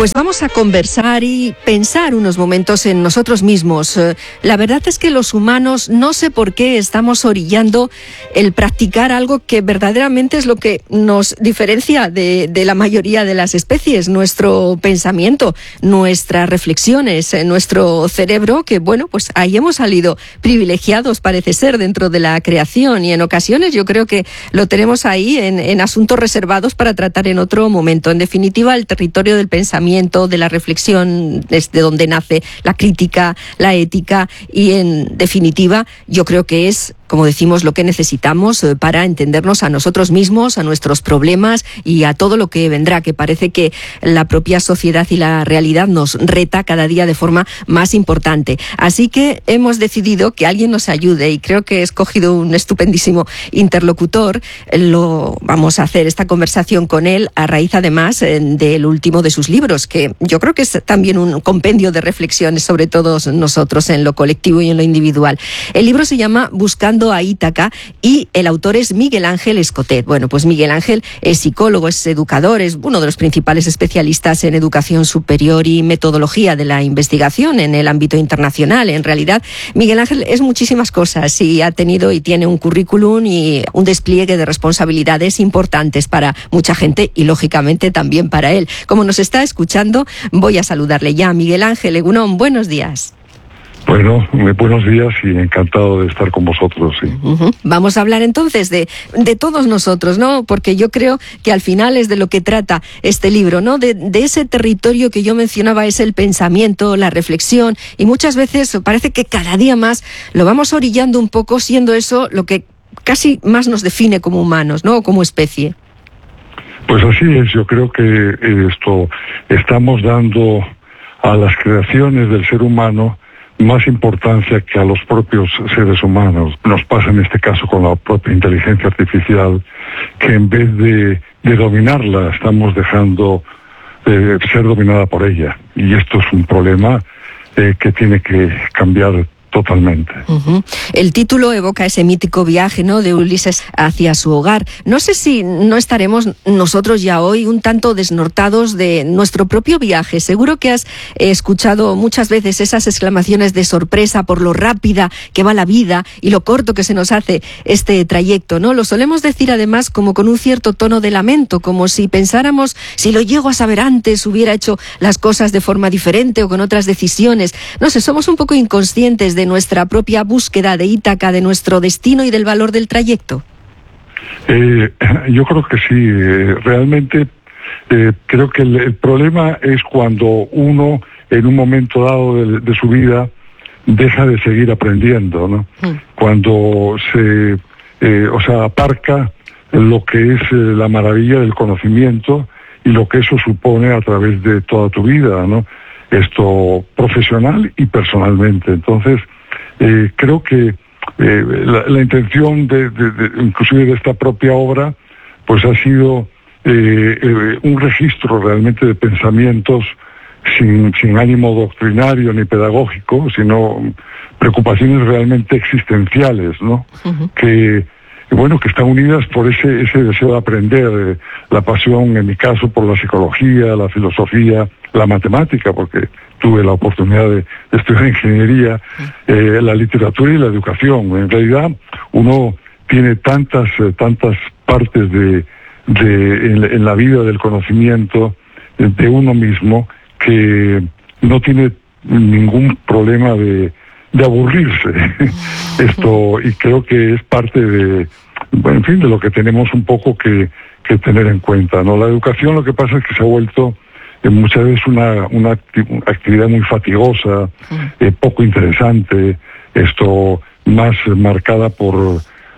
Pues vamos a conversar y pensar unos momentos en nosotros mismos. La verdad es que los humanos, no sé por qué, estamos orillando el practicar algo que verdaderamente es lo que nos diferencia de la mayoría de las especies, nuestro pensamiento, nuestras reflexiones, nuestro cerebro, que bueno, pues ahí hemos salido privilegiados, parece ser, dentro de la creación, y en ocasiones yo creo que lo tenemos ahí en asuntos reservados para tratar en otro momento. En definitiva, el territorio del pensamiento, de la reflexión, desde donde nace la crítica, la ética, y en definitiva yo creo que es, como decimos, lo que necesitamos para entendernos a nosotros mismos, a nuestros problemas y a todo lo que vendrá, que parece que la propia sociedad y la realidad nos reta cada día de forma más importante. Así que hemos decidido que alguien nos ayude, y creo que he escogido un estupendísimo interlocutor. Vamos a hacer esta conversación con él a raíz, además, del último de sus libros, que yo creo que es también un compendio de reflexiones sobre todos nosotros en lo colectivo y en lo individual. El libro se llama Buscando a Ítaca y el autor es Miguel Ángel Escotet. Bueno, pues Miguel Ángel es psicólogo, es educador, es uno de los principales especialistas en educación superior y metodología de la investigación en el ámbito internacional. En realidad, Miguel Ángel es muchísimas cosas y ha tenido y tiene un currículum y un despliegue de responsabilidades importantes para mucha gente y, lógicamente, también para él. Como nos está escuchando, voy a saludarle ya. Miguel Ángel Egunon, buenos días. Bueno, buenos días y encantado de estar con vosotros, sí. Vamos a hablar entonces de todos nosotros, ¿no? Porque yo creo que al final es de lo que trata este libro, ¿no? De ese territorio que yo mencionaba, es el pensamiento, la reflexión, y muchas veces parece que cada día más lo vamos orillando un poco, siendo eso lo que casi más nos define como humanos, ¿no? O como especie. Pues así es, yo creo que estamos dando a las creaciones del ser humano más importancia que a los propios seres humanos. Nos pasa en este caso con la propia inteligencia artificial, que en vez de dominarla, estamos dejando ser dominada por ella. Y esto es un problema que tiene que cambiar totalmente. El título evoca ese mítico viaje, ¿no?, de Ulises hacia su hogar. No sé si no estaremos nosotros ya hoy un tanto desnortados de nuestro propio viaje. Seguro que has escuchado muchas veces esas exclamaciones de sorpresa por lo rápida que va la vida y lo corto que se nos hace este trayecto, ¿no? Lo solemos decir además como con un cierto tono de lamento, como si pensáramos, si lo llego a saber antes, hubiera hecho las cosas de forma diferente o con otras decisiones. No sé, somos un poco inconscientes de nuestra propia búsqueda de Ítaca, de nuestro destino y del valor del trayecto. Yo creo que sí. Realmente creo que el problema es cuando uno, en un momento dado de su vida, deja de seguir aprendiendo, ¿no? Cuando se aparca lo que es la maravilla del conocimiento y lo que eso supone a través de toda tu vida, ¿no? Esto profesional y personalmente. Entonces, creo que la intención inclusive de esta propia obra, pues ha sido un registro realmente de pensamientos sin ánimo doctrinario ni pedagógico, sino preocupaciones realmente existenciales, ¿no? Que están unidas por ese deseo de aprender, la pasión, en mi caso, por la psicología, la filosofía, la matemática, porque tuve la oportunidad de estudiar ingeniería, la literatura y la educación. En realidad, uno tiene tantas partes en la vida del conocimiento de uno mismo, que no tiene ningún problema de aburrirse. Y creo que es parte de lo que tenemos un poco que tener en cuenta, ¿no? La educación, lo que pasa es que se ha vuelto muchas veces una actividad muy fatigosa, poco interesante, más marcada por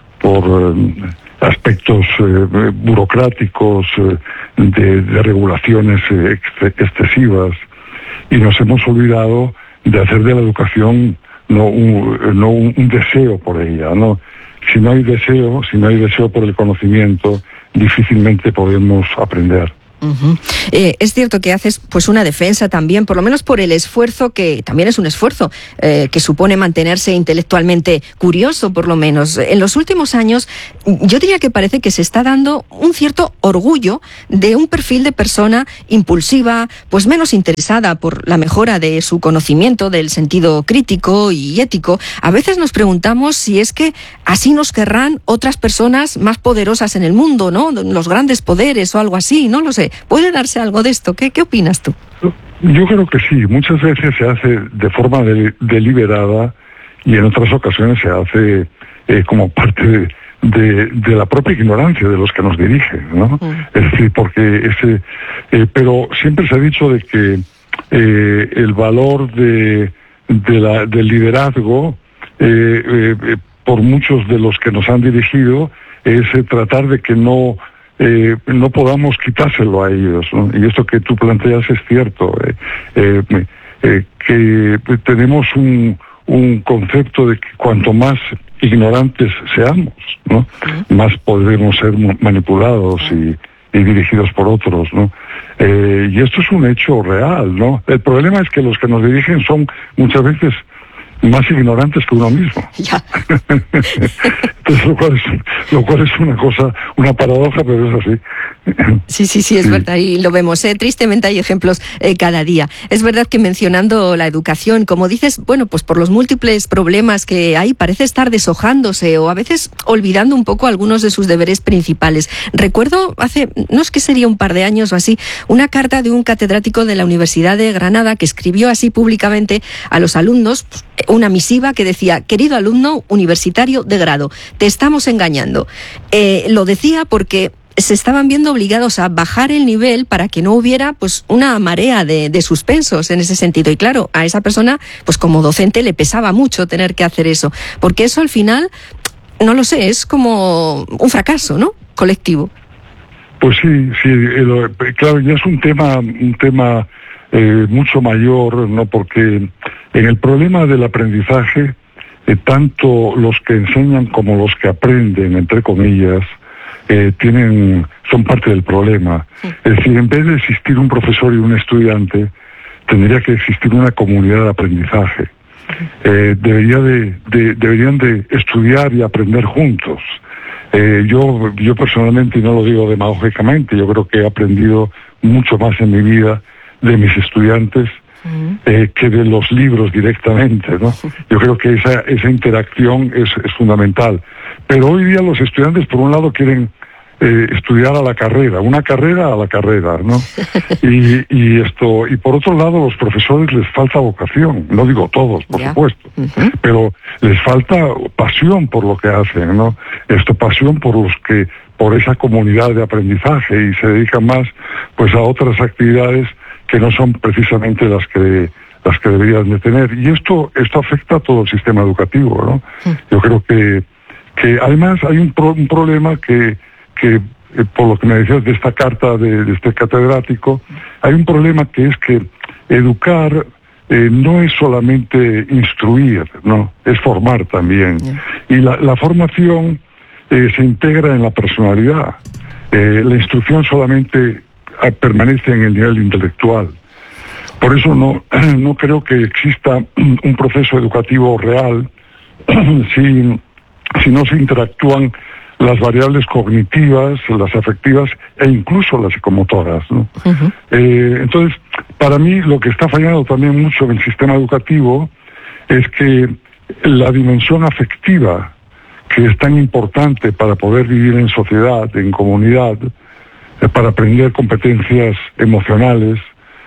aspectos burocráticos, de regulaciones excesivas, y nos hemos olvidado de hacer de la educación no un deseo por ella, ¿no? Si no hay deseo por el conocimiento, difícilmente podemos aprender. Es cierto que haces pues una defensa también, por lo menos por el esfuerzo, que también es un esfuerzo que supone mantenerse intelectualmente curioso, por lo menos. En los últimos años, yo diría que parece que se está dando un cierto orgullo de un perfil de persona impulsiva, pues menos interesada por la mejora de su conocimiento, del sentido crítico y ético. A veces nos preguntamos si es que así nos querrán otras personas más poderosas en el mundo, ¿no? Los grandes poderes o algo así, no lo sé. ¿Puede darse algo de esto? ¿Qué opinas tú? Yo creo que sí. Muchas veces se hace de forma deliberada y en otras ocasiones se hace como parte de la propia ignorancia de los que nos dirigen, ¿no? Es decir, porque pero siempre se ha dicho de que el valor del liderazgo por muchos de los que nos han dirigido es tratar de que no podamos quitárselo a ellos, ¿no? Y esto que tú planteas es cierto, que tenemos un concepto de que cuanto más ignorantes seamos, ¿no? Más podremos ser manipulados y dirigidos por otros, ¿no? Y esto es un hecho real, ¿no? El problema es que los que nos dirigen son muchas veces más ignorantes que uno mismo. Ya. Entonces, lo cual es una paradoja, pero es así. Sí, es verdad, y lo vemos, tristemente hay ejemplos cada día. Es verdad que mencionando la educación, como dices, bueno, pues por los múltiples problemas que hay, parece estar deshojándose o a veces olvidando un poco algunos de sus deberes principales. Recuerdo no es que sería un par de años o así, una carta de un catedrático de la Universidad de Granada que escribió así públicamente a los alumnos, una misiva que decía: querido alumno universitario de grado, te estamos engañando. Lo decía porque se estaban viendo obligados a bajar el nivel para que no hubiera pues una marea de suspensos en ese sentido. Y claro, a esa persona, pues como docente le pesaba mucho tener que hacer eso, porque eso al final, no lo sé, es como un fracaso, ¿no? Colectivo. Pues sí, claro, ya es un tema mucho mayor, ¿no? Porque en el problema del aprendizaje, tanto los que enseñan como los que aprenden, entre comillas, son parte del problema. Sí. Es decir, en vez de existir un profesor y un estudiante, tendría que existir una comunidad de aprendizaje. Deberían de estudiar y aprender juntos. Yo personalmente, y no lo digo demagógicamente, yo creo que he aprendido mucho más en mi vida de mis estudiantes que de los libros directamente, ¿no? Yo creo que esa interacción es fundamental. Pero hoy día los estudiantes, por un lado, quieren estudiar una carrera a la carrera, ¿no? Y por otro lado, los profesores les falta vocación, no digo todos, por supuesto, pero les falta pasión por lo que hacen, ¿no? Pasión por esa comunidad de aprendizaje, y se dedican más pues a otras actividades que no son precisamente las que deberían de tener. Y esto afecta a todo el sistema educativo, ¿no? Yo creo que además hay un problema que por lo que me decías de esta carta de este catedrático, hay un problema que es que educar no es solamente instruir, ¿no? Es formar también. Y la formación se integra en la personalidad. La instrucción solamente permanece en el nivel intelectual. Por eso no creo que exista un proceso educativo real si no se interactúan las variables cognitivas, las afectivas e incluso las psicomotoras, ¿no? Entonces, para mí lo que está fallando también mucho en el sistema educativo es que la dimensión afectiva, que es tan importante para poder vivir en sociedad, en comunidad, para aprender competencias emocionales,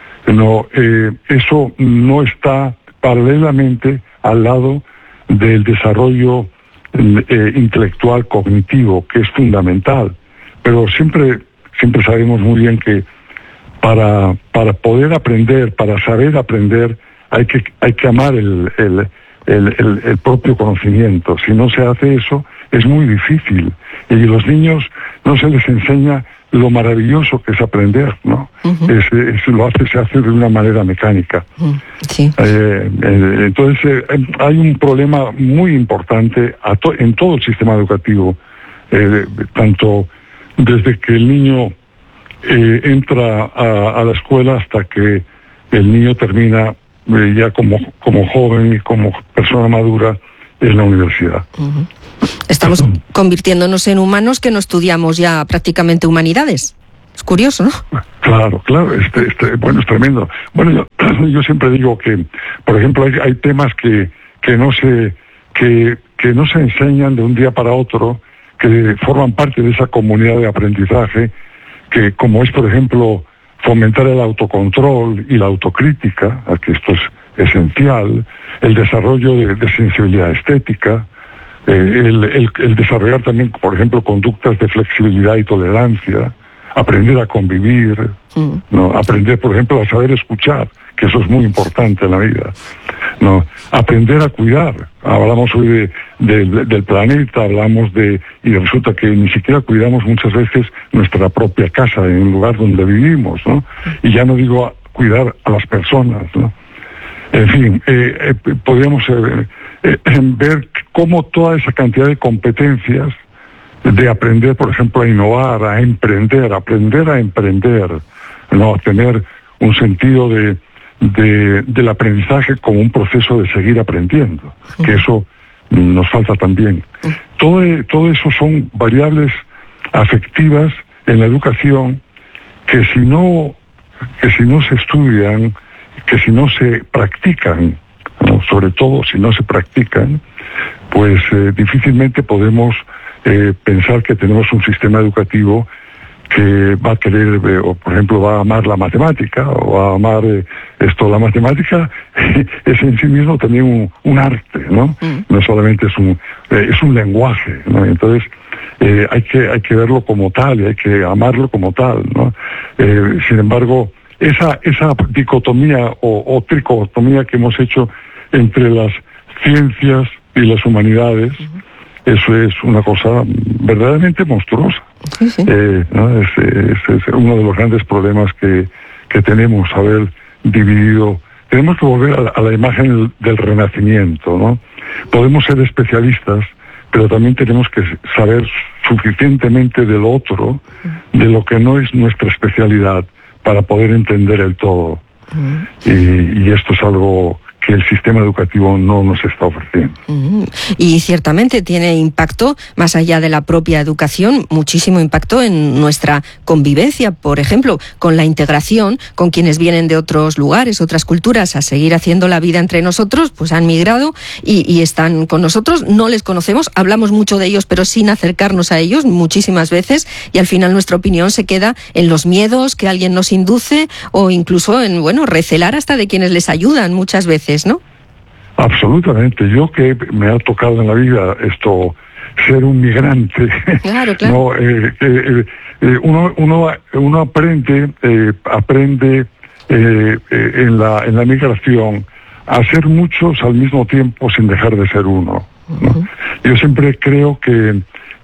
eso no está paralelamente al lado del desarrollo intelectual cognitivo, que es fundamental. Pero siempre sabemos muy bien que para poder aprender, para saber aprender, hay que amar el propio conocimiento. Si no se hace eso, es muy difícil. Y a los niños no se les enseña lo maravilloso que es aprender, ¿no? Se hace de una manera mecánica. Sí. Entonces hay un problema muy importante en todo el sistema educativo, tanto desde que el niño entra a la escuela hasta que el niño termina ya como joven y como persona madura en la universidad. Estamos convirtiéndonos en humanos que no estudiamos ya prácticamente humanidades. Es curioso, ¿no? Claro, bueno, es tremendo. Bueno, yo siempre digo que, por ejemplo, hay temas que no se enseñan de un día para otro, que forman parte de esa comunidad de aprendizaje, que como es, por ejemplo, fomentar el autocontrol y la autocrítica, que esto es esencial, el desarrollo de sensibilidad estética, el desarrollar también, por ejemplo, conductas de flexibilidad y tolerancia, aprender a convivir, ¿no? Aprender, por ejemplo, a saber escuchar, que eso es muy importante en la vida, ¿no? Aprender a cuidar. Hablamos hoy del planeta, y resulta que ni siquiera cuidamos muchas veces nuestra propia casa, en el lugar donde vivimos, ¿no? Y ya no digo cuidar a las personas, ¿no? En fin, podríamos ver cómo toda esa cantidad de competencias de aprender, por ejemplo, a innovar, a emprender, ¿no? A tener un sentido del aprendizaje como un proceso de seguir aprendiendo, que eso nos falta también. Todo eso son variables afectivas en la educación que si no se estudian, que si no se practican, ¿no? Sobre todo si no se practican, pues difícilmente podemos pensar que tenemos un sistema educativo que va a querer, o por ejemplo va a amar la matemática, o va a amar la matemática es en sí mismo también un arte, ¿no? No solamente es un lenguaje, ¿no? Entonces hay que verlo como tal y hay que amarlo como tal, ¿no? Sin embargo, esa dicotomía o tricotomía que hemos hecho entre las ciencias y las humanidades, eso es una cosa verdaderamente monstruosa. Sí. ¿No? Es uno de los grandes problemas que tenemos, haber dividido. Tenemos que volver a la imagen del Renacimiento, ¿no? Podemos ser especialistas, pero también tenemos que saber suficientemente del otro, de lo que no es nuestra especialidad, para poder entender el todo. Y esto es algo que el sistema educativo no nos está ofreciendo. Y ciertamente tiene impacto, más allá de la propia educación, muchísimo impacto en nuestra convivencia, por ejemplo, con la integración, con quienes vienen de otros lugares, otras culturas, a seguir haciendo la vida entre nosotros, pues han migrado y están con nosotros, no les conocemos, hablamos mucho de ellos, pero sin acercarnos a ellos muchísimas veces, y al final nuestra opinión se queda en los miedos que alguien nos induce, o incluso en, recelar hasta de quienes les ayudan muchas veces, ¿no? Absolutamente. Yo que me ha tocado en la vida ser un migrante. Claro. No, uno aprende en la migración a ser muchos al mismo tiempo sin dejar de ser uno, ¿no? Yo siempre creo que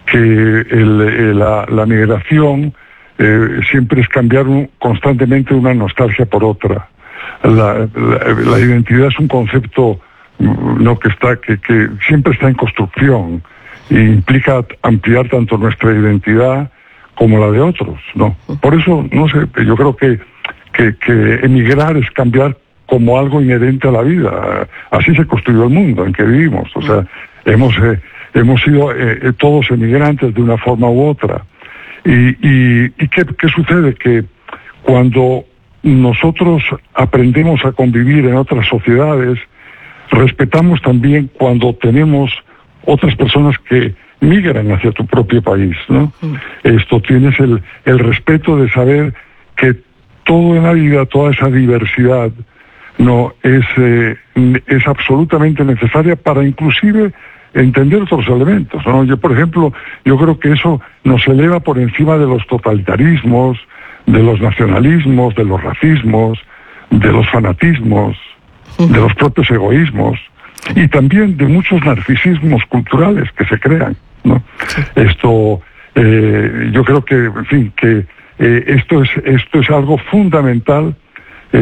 la migración siempre es cambiar constantemente una nostalgia por otra. La identidad es un concepto que siempre está en construcción e implica ampliar tanto nuestra identidad como la de otros, ¿no? Por eso, no sé, yo creo que emigrar es cambiar como algo inherente a la vida. Así se construyó el mundo en que vivimos. O sea, hemos sido todos emigrantes de una forma u otra. ¿Y qué sucede? Que cuando nosotros aprendemos a convivir en otras sociedades, respetamos también cuando tenemos otras personas que migran hacia tu propio país, ¿no? Tienes el respeto de saber que todo en la vida, toda esa diversidad, no es absolutamente necesaria para inclusive entender otros elementos, ¿no? Yo, por ejemplo, creo que eso nos eleva por encima de los totalitarismos, de los nacionalismos, de los racismos, de los fanatismos, de los propios egoísmos y también de muchos narcisismos culturales que se crean, ¿no? Yo creo que, en fin, que esto es algo fundamental